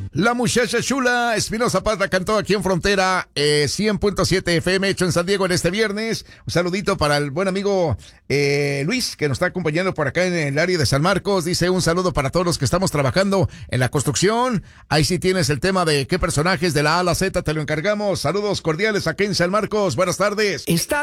La muchacha chula Espinosa Paz la cantó aquí en Frontera 100.7 FM, hecho en San Diego en este viernes. Un saludito para el buen amigo Luis, que nos está acompañando por acá en el área de San Marcos. Dice un saludo para todos los que estamos trabajando en la construcción. Ahí sí tienes el tema de qué personajes de la A a la Z te lo encargamos. Saludos cordiales aquí en San Marcos. Buenas tardes.